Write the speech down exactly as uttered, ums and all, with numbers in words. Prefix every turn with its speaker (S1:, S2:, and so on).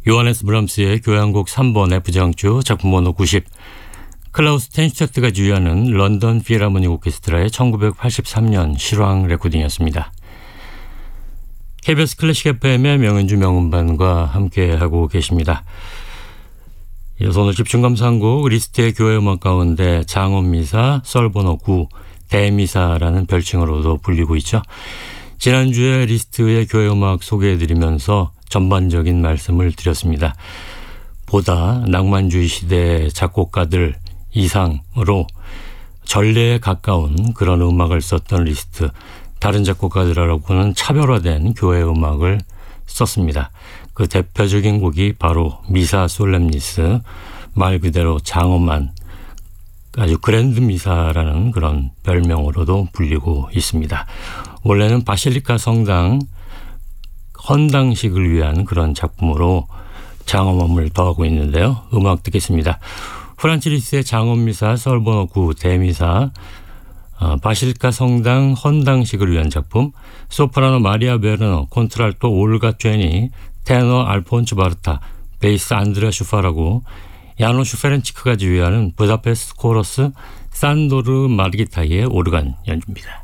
S1: 요하네스 브람스의 교향곡 삼 번 F장조 작품 번호 구십, 클라우스 텐슈타트가 지휘하는 런던 필하모닉 오케스트라의 천구백팔십삼 년 실황 레코딩이었습니다. 케이비에스 클래식 에프엠의 명연주 명음반과 함께하고 계십니다. 이어서 오늘 집중 감상한 곡 리스트의 교회음악 가운데 장엄미사, 썰번호 구, 대미사라는 별칭으로도 불리고 있죠. 지난주에 리스트의 교회음악 소개해드리면서 전반적인 말씀을 드렸습니다. 보다 낭만주의 시대의 작곡가들 이상으로 전례에 가까운 그런 음악을 썼던 리스트, 다른 작곡가들하고는 차별화된 교회 음악을 썼습니다. 그 대표적인 곡이 바로 미사 솔렘니스, 말 그대로 장엄한 아주 그랜드 미사라는 그런 별명으로도 불리고 있습니다. 원래는 바실리카 성당 헌당식을 위한 그런 작품으로 장엄함을 더하고 있는데요. 음악 듣겠습니다. 프란츠 리스트의 장엄미사, 썰번호 구, 대미사, 어, 바실리카 성당 헌당식을 위한 작품, 소프라노 마리아 베르너, 콘트랄토 올가 쨈니, 테너 알폰츠 바르타, 베이스 안드레아 슈파라고, 야노슈 페렌치크가 지휘하는 부다페스트 코러스 산도르 마르기타의 오르간 연주입니다.